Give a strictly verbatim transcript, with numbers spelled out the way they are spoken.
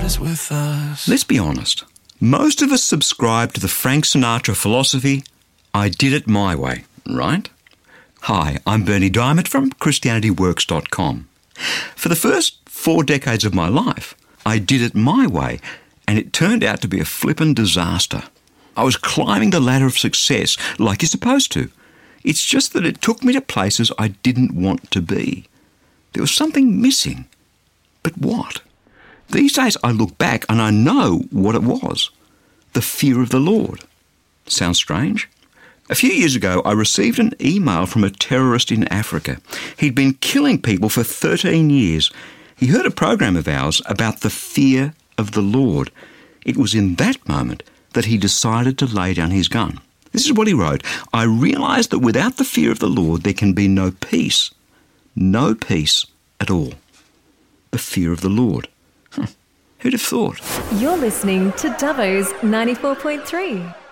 is with us. Let's be honest. Most of us subscribe to the Frank Sinatra philosophy, I did it my way, right? Hi, I'm Bernie Diamond from Christianity Works dot com. For the first four decades of my life, I did it my way, and it turned out to be a flippin' disaster. I was climbing the ladder of success like you're supposed to. It's just that it took me to places I didn't want to be. There was something missing. But what? These days I look back and I know what it was. The fear of the Lord. Sounds strange? A few years ago I received an email from a terrorist in Africa. He'd been killing people for thirteen years. He heard a program of ours about the fear of the Lord. It was in that moment that he decided to lay down his gun. This is what he wrote. I realised that without the fear of the Lord there can be no peace. No peace at all. The fear of the Lord. Huh. Who'd have thought? You're listening to Dubbo's ninety-four point three.